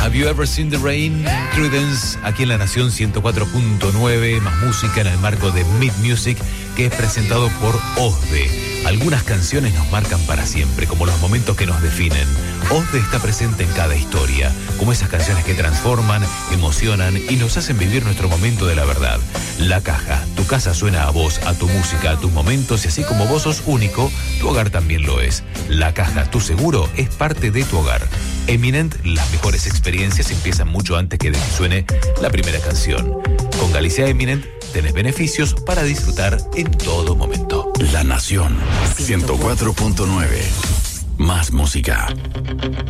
Have You Ever Seen the Rain? Creedence, aquí en La Nación 104.9, más música en el marco de Mid Music, que es presentado por OSDE. Algunas canciones nos marcan para siempre, como los momentos que nos definen. OSDE está presente en cada historia, como esas canciones que transforman, emocionan y nos hacen vivir nuestro momento de la verdad. La Caja, tu casa suena a vos, a tu música, a tus momentos, y así como vos sos único, tu hogar también lo es. La Caja, tu seguro, es parte de tu hogar. Eminent, las mejores experiencias empiezan mucho antes que suene la primera canción. Con Galicia Eminent tenés beneficios para disfrutar en todo momento. La Nación 104.9. Más música.